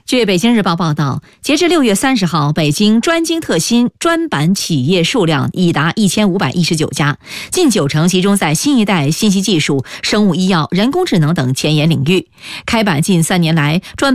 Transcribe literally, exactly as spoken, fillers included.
据北京日报报道，截至六月三十号，北京专精特新专板企业数量已达一千五百一十九家，近九成集中在新一代信息技术、生物医药、人工智能等前沿领域。开板近三年来，专